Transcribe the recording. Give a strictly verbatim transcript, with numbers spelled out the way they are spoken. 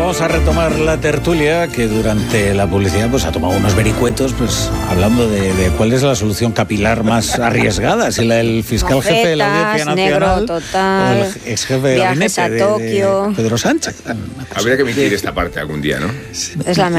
vamos a retomar la tertulia que durante la publicidad pues ha tomado unos vericuetos pues hablando de, de cuál es la solución capilar más arriesgada, si la del fiscal Mofetas, jefe de la Audiencia Nacional negro total, o el ex jefe de viajes gabinete a de, Tokio. de Pedro Sánchez. Habría que emitir esta parte algún día, ¿no? Es la